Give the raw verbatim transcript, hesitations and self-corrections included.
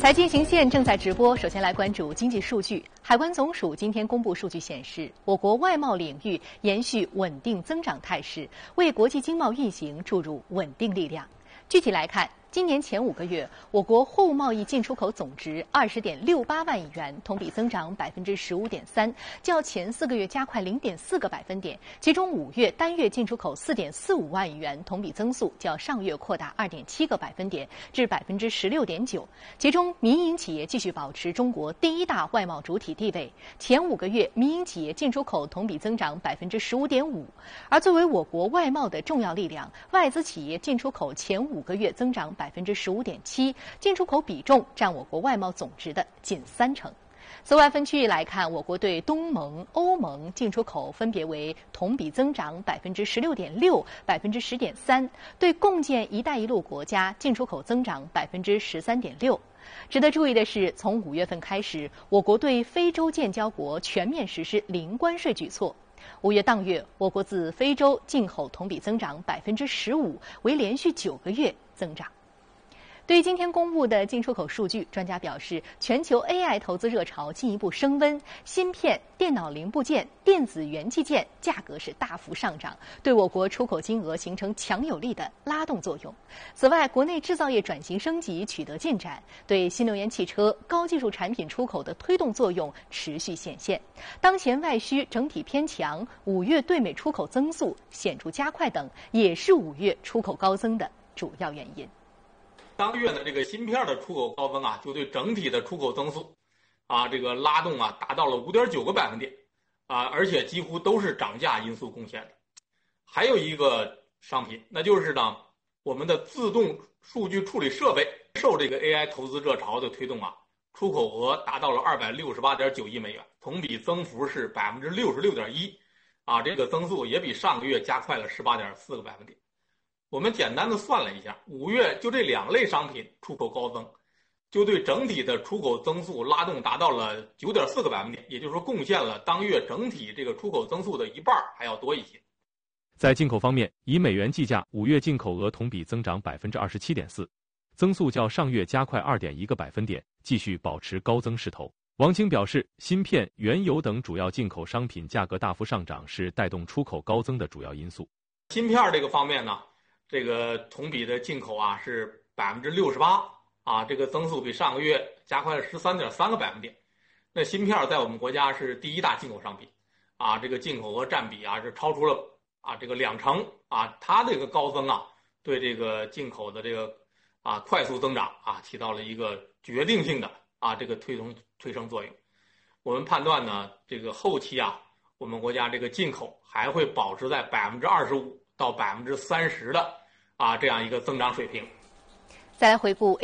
财经行线正在直播，首先来关注经济数据。海关总署今天公布数据显示，我国外贸领域延续稳定增长态势，为国际经贸运行注入稳定力量。具体来看，今年前五个月，我国货物贸易进出口总值二十点六八万亿元，同比增长百分之十五点三，较前四个月加快零点四个百分点。其中五月单月进出口四点四五万亿元，同比增速较上月扩大二点七个百分点至百分之十六点九。其中民营企业继续保持中国第一大外贸主体地位，前五个月民营企业进出口同比增长百分之十五点五。而作为我国外贸的重要力量，外资企业进出口前五个月增长百分之十五点七，进出口比重占我国外贸总值的近三成。此外，分区域来看，我国对东盟、欧盟进出口分别为同比增长百分之十六点六、百分之十点三；对共建“一带一路”国家进出口增长百分之十三点六。值得注意的是，从五月份开始，我国对非洲建交国全面实施零关税举措。五月当月，我国自非洲进口同比增长百分之十五，为连续九个月增长。对于今天公布的进出口数据，专家表示，全球 A I 投资热潮进一步升温，芯片、电脑零部件、电子元器件价格是大幅上涨，对我国出口金额形成强有力的拉动作用。此外，国内制造业转型升级取得进展，对新能源汽车、高技术产品出口的推动作用持续显现。当前外需整体偏强，五月对美出口增速显著加快等，也是五月出口高增的主要原因。 当月的这个芯片的出口高增啊，就对整体的出口增速，啊，这个拉动啊，达到了五点九个百分点，啊，而且几乎都是涨价因素贡献的。还有一个商品，那就是呢，我们的自动数据处理设备，受这个 A I 投资热潮的推动啊，出口额达到了二百六十八点九亿美元，同比增幅是百分之六十六点一，啊，这个增速也比上个月加快了十八点四个百分点。我们简单的算了一下，五月就这两类商品出口高增，就对整体的出口增速拉动达到了九点四个百分点，也就是说贡献了当月整体这个出口增速的一半还要多一些。 在进口方面，以美元计价，五月进口额同比增长百分之二十七点四，增速较上月加快二点一个百分点，继续保持高增势头。王清表示，芯片、原油等主要进口商品价格大幅上涨是带动出口高增的主要因素。 芯片这个方面呢，这个同比的进口啊是百分之六十八啊，这个增速比上个月加快了十三点三个百分点。那芯片在我们国家是第一大进口商品，啊，这个进口额占比啊是超出了啊这个两成啊，它这个高增啊，对这个进口的这个啊快速增长啊起到了一个决定性的啊这个推动推升作用。我们判断呢，这个后期啊，我们国家这个进口还会保持在百分之二十五到百分之三十的啊这样一个增长水平。 再来回顾